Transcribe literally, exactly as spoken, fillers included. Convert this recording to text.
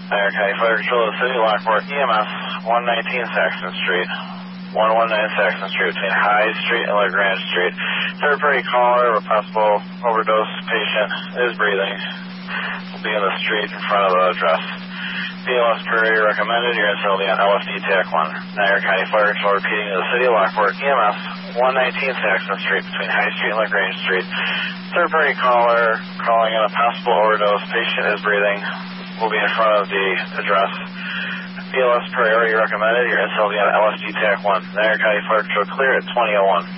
Niagara County Fire Control of the City, Lockport E M S, one nineteen Saxon Street, one nineteen Saxon Street between High Street and LaGrange Street. Third party caller of a possible overdose patient is breathing. Will be in the street in front of the address. B L S per area recommended. Your incident will be on L S D TAC one. Niagara County Fire Control repeating to the City of Lockport E M S, one nineteen Saxon Street between High Street and LaGrange Street. Third party caller calling in a possible overdose patient is breathing. Will be in front of the address. B L S per area recommended. Your incident will be on L S D TAC one. Niagara County Fire Control clear at twenty oh one.